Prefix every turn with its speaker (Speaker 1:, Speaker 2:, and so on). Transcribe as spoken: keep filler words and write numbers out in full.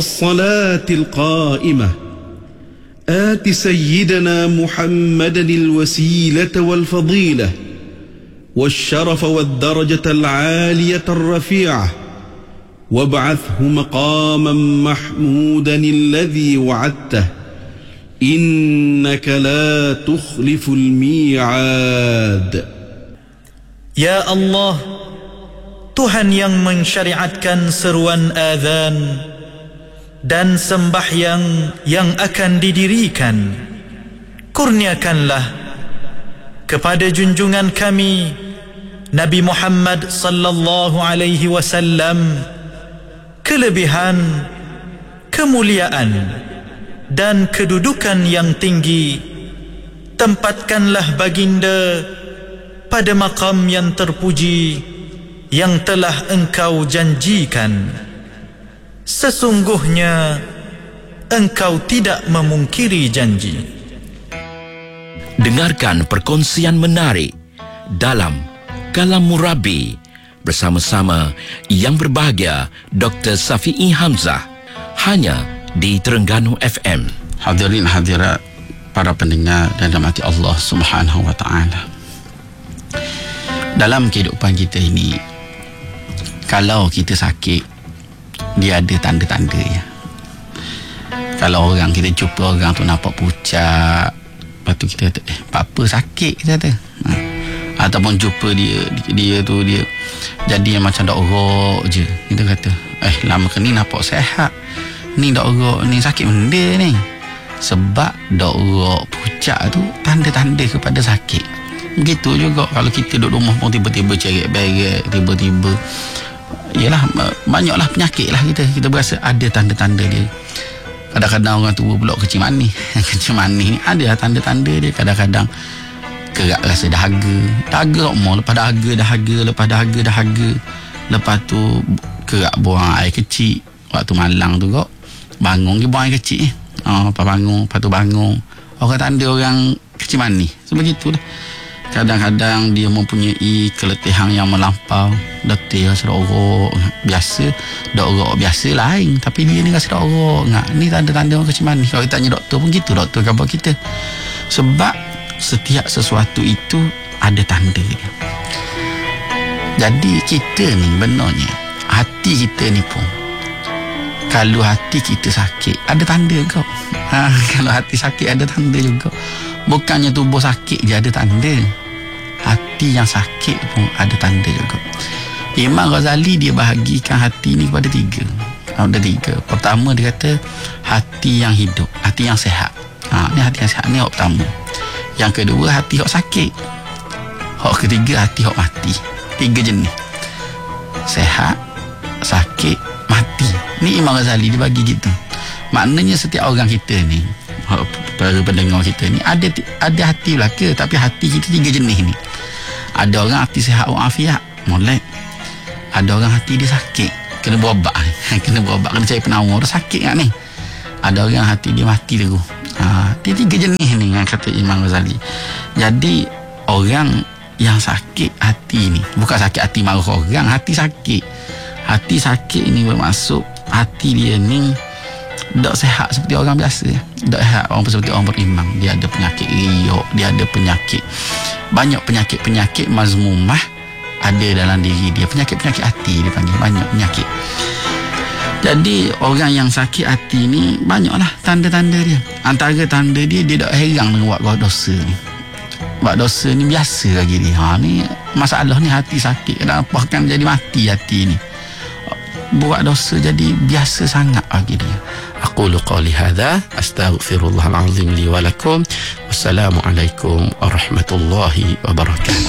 Speaker 1: الصلاة القائمة آت سيدنا محمدا الوسيلة والفضيلة والشرف والدرجة العالية الرفيعة وابعثه مقاما محمودا الذي وعدته إنك لا تخلف الميعاد.
Speaker 2: Ya Allah, Tuhan yang mensyariatkan seruan azan dan sembahyang yang akan didirikan, kurniakanlah kepada junjungan kami Nabi Muhammad sallallahu alaihi wasallam kelebihan, kemuliaan dan kedudukan yang tinggi. Tempatkanlah baginda pada maqam yang terpuji yang telah engkau janjikan. Sesungguhnya engkau tidak memungkiri janji.
Speaker 3: Dengarkan perkongsian menarik dalam Kalam Murabi bersama-sama yang berbahagia Doktor Safi'i Hamzah, hanya di Terengganu F M.
Speaker 4: Hadirin hadirat para pendengar dan rahmati Allah Subhanahu wa taala. Dalam kehidupan kita ini, kalau kita sakit, dia ada tanda-tanda ya. Kalau orang kita jumpa orang tu nampak pucat, lepas tu kita kata, eh, apa sakit kita kata. Ha. Ataupun jumpa dia, dia tu dia jadi macam dok orok je. Kita kata, eh lama ke ni nampak sehat. Ni dok orok ni sakit benda ni. Sebab dok orok pucat tu tanda-tanda kepada sakit. Begitu juga kalau kita duduk rumah pun tiba-tiba ceret-beret, tiba-tiba yalah, banyaklah penyakit lah kita. Kita berasa ada tanda-tanda dia. Kadang-kadang orang tua pula kecil manis. Kecil manis ni ada tanda-tanda dia. Kadang-kadang kerak rasa dahaga. Dahaga semua. Lepas dahaga, dahaga. Lepas dahaga, dahaga. Lepas tu kerak buang air kecil. Waktu malang tu kok bangun dia buang air kecil. Oh, lepas bangun, lepas tu bangun. Orang tanda orang kecil manis. Sebegitulah. Kadang-kadang dia mempunyai keletihan yang melampau. Letih rasa orok. Biasa dak orok biasa lain, tapi dia ni rasa dak orok. Ni tanda-tanda orang kecil manis. Kalau kita tanya doktor pun gitu, doktor khabar kita. Sebab setiap sesuatu itu ada tanda dia. Jadi kita ni benarnya hati kita ni pun, kalau hati kita sakit ada tanda kau. Ha, kalau hati sakit ada tanda juga. Bukannya tubuh sakit je ada tanda, hati yang sakit pun ada tanda juga. Imam Ghazali dia bahagikan hati ni kepada tiga. Ada tiga. Pertama dia kata hati yang hidup, hati yang sehat. Ha, ni hati yang sehat ni yang pertama. Yang kedua hati yang sakit. Hak ketiga hati yang mati. Tiga jenis. Sehat, sakit, mati. Ni Imam Ghazali dia bagi gitu. Maknanya setiap orang kita ni, para pendengar kita ni ada ada hati belaka, tapi hati kita tiga jenis ni. Ada orang hati sihat walafiat, molek. Ada orang hati dia sakit, kena berobat. Kena berobat, kena cari penawar, sakit kan ni. Ada orang hati dia mati terus. Ha, dia tiga jenis ni yang kata Imam Ghazali. Jadi orang yang sakit hati ni, bukan sakit hati marah orang, hati sakit. Hati sakit ni bermaksud hati dia ni tak sehat seperti orang biasa. Tak sehat orang seperti orang beriman. Dia ada penyakit riuk, dia ada penyakit, banyak penyakit-penyakit mazmumah ada dalam diri dia. Penyakit-penyakit hati dia panggil, banyak penyakit. Jadi orang yang sakit hati ni banyaklah tanda-tanda dia. Antara tanda dia, dia tak heran dengan buat dosa ni. Buat dosa ni biasa lagi dia. Ha, ni masalah ni hati sakit, kenapa kan jadi mati hati ni. Buat dosa jadi biasa sangat bagi dia. Aqulu qawli hadha astaghfirullahal azim li wa lakum. Wassalamualaikum warahmatullahi wabarakatuh.